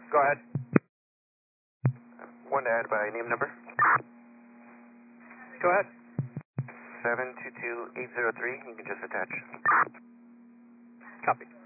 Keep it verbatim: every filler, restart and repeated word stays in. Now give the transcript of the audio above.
Go ahead. One to add by name number. Go ahead. seven two two eight zero three. You can just attach. Copy.